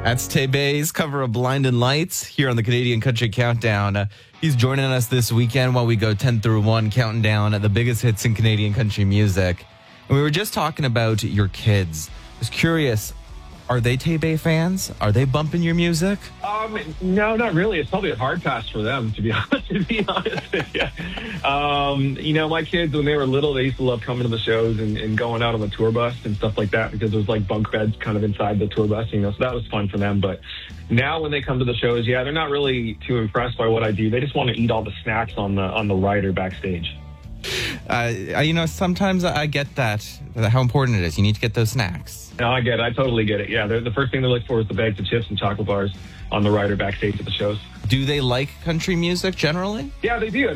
That's Tay Bay's cover of Blindin' Lights here on the Canadian Country Countdown. He's joining us this weekend while we go 10 through 1, counting down the biggest hits in Canadian country music. And we were just talking about your kids. I was curious, are they Tay Bay fans? Are they bumping your music? No, not really. It's probably a hard pass for them, to be honest with you. My kids, when they were little, they used to love coming to the shows and going out on the tour bus and stuff like that because there was like bunk beds kind of inside the tour bus, so that was fun for them. But now when they come to the shows, they're not really too impressed by what I do. They just want to eat all the snacks on the rider backstage. Sometimes I get that, how important it is. You need to get those snacks. No, I get it. I totally get it. Yeah, the first thing they look for is the bags of chips and chocolate bars on the rider backstage at the shows. Do they like country music generally? Yeah, they do.